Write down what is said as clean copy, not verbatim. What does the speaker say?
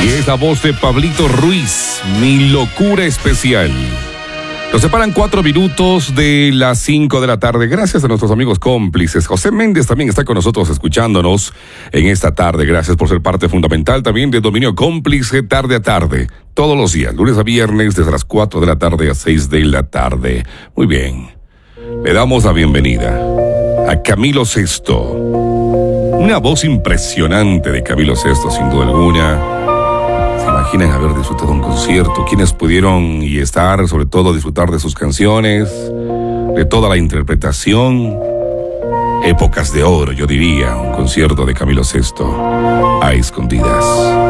Y es la voz de Pablito Ruiz, Mi Locura Especial. Nos separan 4 minutos de las 5 de la tarde. Gracias a nuestros amigos cómplices. José Méndez también está con nosotros escuchándonos en esta tarde. Gracias por ser parte fundamental también de Dominio Cómplice tarde a tarde. Todos los días, lunes a viernes, desde las 4 de la tarde a 6 de la tarde. Muy bien. Le damos la bienvenida a Camilo Sesto. Una voz impresionante de Camilo Sesto, sin duda alguna. ¿Se imaginan haber disfrutado un concierto? ¿Quiénes pudieron y estar, sobre todo, disfrutar de sus canciones, de toda la interpretación? Épocas de oro, yo diría, un concierto de Camilo Sesto a escondidas.